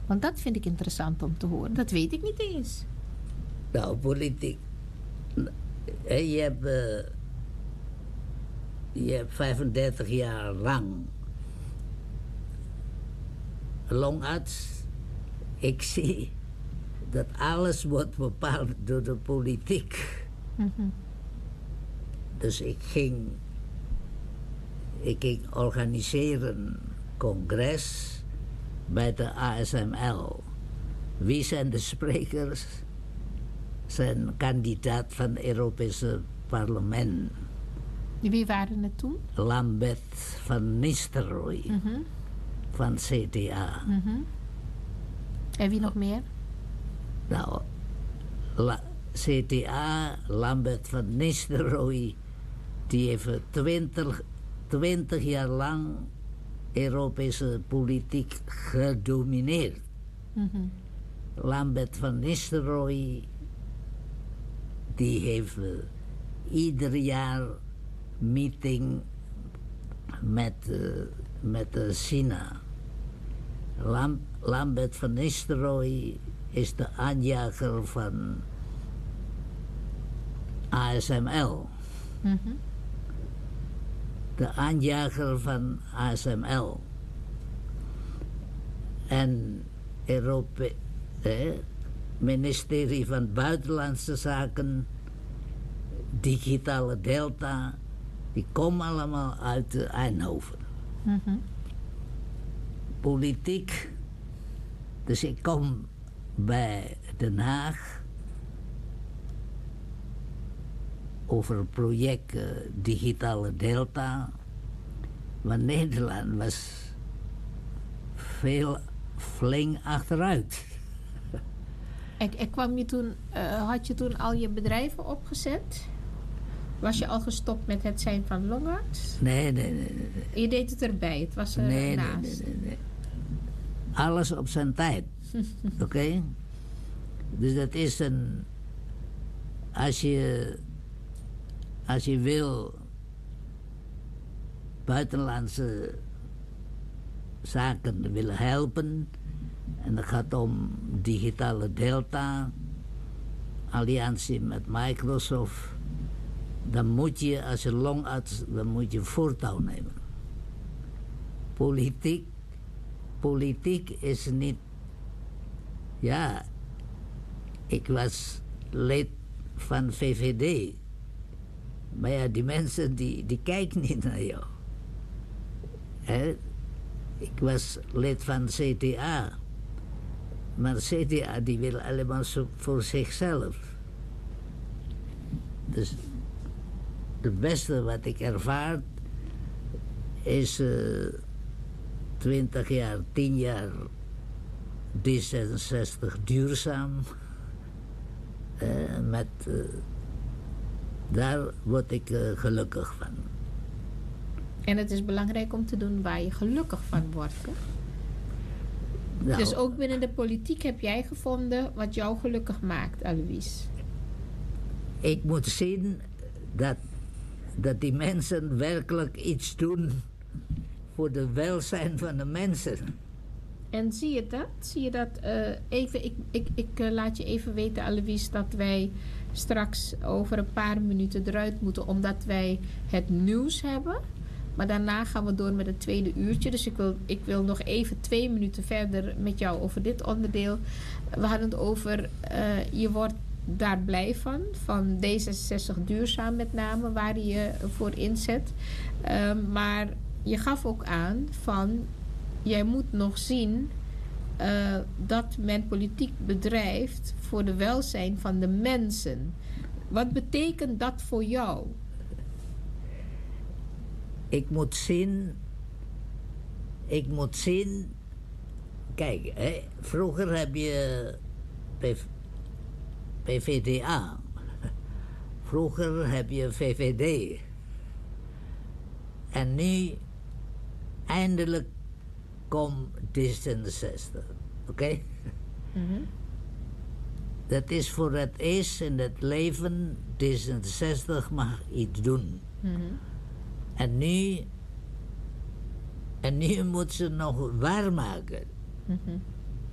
Want dat vind ik interessant om te horen. Dat weet ik niet eens. Nou, politiek. Je hebt 35 jaar lang longarts. Ik zie dat alles wordt bepaald door de politiek. Mm-hmm. Dus ik ging organiseren congres bij de ASML. Wie zijn de sprekers? Zijn kandidaat van het Europese parlement. Wie waren het toen? Lambert van Nistelrooy, Mm-hmm. van CDA. Mm-hmm. En wie nog meer? Nou, CDA, Lambert van Nistelrooy, die heeft 20 jaar lang Europese politiek gedomineerd. Mm-hmm. Lambert van Nistelrooy, die heeft ieder jaar meeting met China. Lambert van Nistelrooy is de aanjager van ASML. Mm-hmm. De aanjager van ASML. En ministerie van Buitenlandse Zaken, Digitale Delta, die komen allemaal uit Eindhoven. Mm-hmm. Politiek. Dus ik kom bij Den Haag over het project Digitale Delta. Maar Nederland was flink achteruit. En kwam je toen, had je toen al je bedrijven opgezet? Was je al gestopt met het zijn van longarts? Nee. Je deed het erbij, het was er naast. Nee. Alles op zijn tijd. Oké? Dus dat is een... Als je wil buitenlandse zaken willen helpen, en het gaat om Digitale Delta, alliantie met Microsoft, dan moet je als je longarts, dan moet je voortouw nemen. Politiek is niet... Ja, ik was lid van VVD. Maar ja, die mensen die kijken niet naar jou. Ik was lid van CDA. Maar CDA die wil allemaal voor zichzelf. Dus het beste wat ik ervaar is 20 jaar, 10 jaar D66 duurzaam. Daar word ik gelukkig van. En het is belangrijk om te doen waar je gelukkig van wordt. Hè? Nou, dus ook binnen de politiek heb jij gevonden wat jou gelukkig maakt, Alois. Ik moet zien dat die mensen werkelijk iets doen voor het welzijn van de mensen. En zie je dat? Zie je dat? Ik laat je even weten, Alois, dat wij straks over een paar minuten eruit moeten, omdat wij het nieuws hebben. Maar daarna gaan we door met het tweede uurtje. Dus ik wil nog even 2 minuten verder met jou over dit onderdeel. We hadden het over, je wordt daar blij van D66 duurzaam met name, waar je voor inzet. Maar je gaf ook aan van, jij moet nog zien dat men politiek bedrijft voor de welzijn van de mensen. Wat betekent dat voor jou? Ik moet zien... Kijk, vroeger heb je PVDA. Vroeger heb je VVD. En nu eindelijk komt D66. Oké? Mm-hmm. Dat is voor het eerst in het leven, D66 mag iets doen. Mm-hmm. En nu moet ze nog waarmaken. Mm-hmm.